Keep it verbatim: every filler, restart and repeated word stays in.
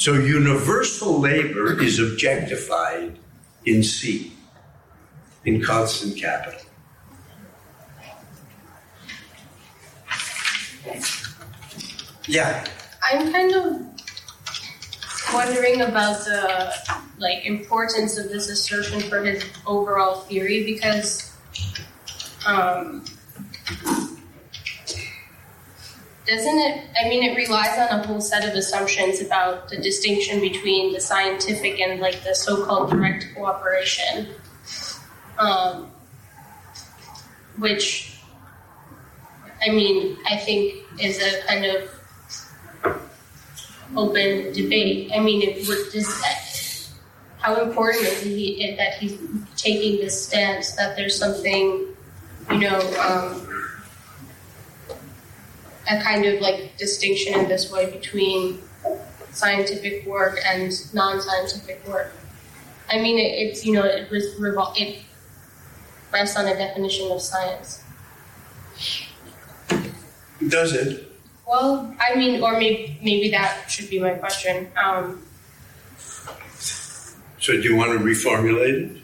So universal labor is objectified in C, in constant capital. Yeah. I'm kind of wondering about the like importance of this assertion for his overall theory, because um, doesn't it, I mean, it relies on a whole set of assumptions about the distinction between the scientific and like the so-called direct cooperation, um, which, I mean, I think is a kind of open debate. I mean, it would just, how important is he that he's taking this stance that there's something, you know, um, a kind of like distinction in this way between scientific work and non-scientific work. I mean, it, it's, you know, it was revol- it rests on a definition of science. Does it? Well, I mean, or maybe maybe that should be my question. Um, So do you want to reformulate it?